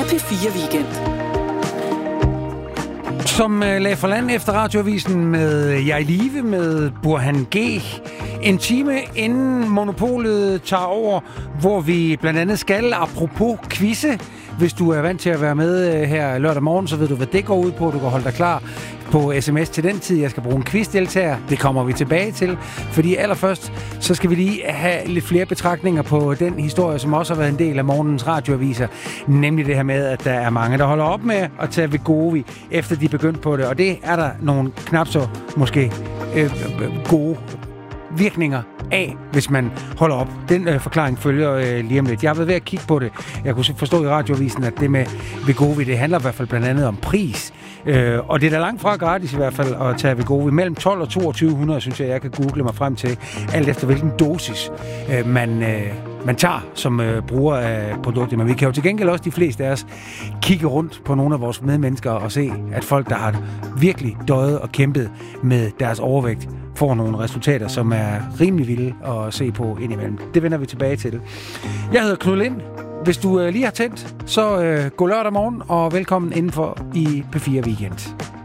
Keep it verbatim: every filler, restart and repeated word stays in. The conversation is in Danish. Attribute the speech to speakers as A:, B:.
A: P fire Weekend.
B: Som øh, lagde for land efter radioavisen med Jeg i live med Burhan G. En time inden monopolet tager over, hvor vi blandt andet skal, apropos quizze. Hvis du er vant til at være med øh, her lørdag morgen, så ved du, hvad det går ud på. Du kan holde dig klar på sms til den tid. Jeg skal bruge en quizdeltager. Det kommer vi tilbage til. Fordi allerførst, så skal vi lige have lidt flere betragtninger på den historie, som også har været en del af morgens radioaviser. Nemlig det her med, at der er mange, der holder op med at tage Wegovy, efter de er begyndt på det. Og det er der nogle knap så måske øh, gode virkninger af, hvis man holder op. Den øh, forklaring følger øh, lige om lidt. Jeg har været ved at kigge på det. Jeg kunne forstå i radioavisen, at det med Wegovy, det handler i hvert fald blandt andet om pris. Øh, og det er da langt fra gratis i hvert fald at tage Wegovy. Mellem tolv og toogtyve hundrede, synes jeg, jeg kan google mig frem til, alt efter hvilken dosis øh, man, øh, man tager som øh, bruger af produktet. Men vi kan jo til gengæld også de fleste af os kigge rundt på nogle af vores medmennesker og se, at folk, der har virkelig døjet og kæmpet med deres overvægt, får nogle resultater, som er rimelig vilde at se på indimellem. Det vender vi tilbage til. Jeg hedder Knud Lind. Hvis du øh, lige har tændt, så øh, god lørdag morgen og velkommen indenfor i P fire Weekend.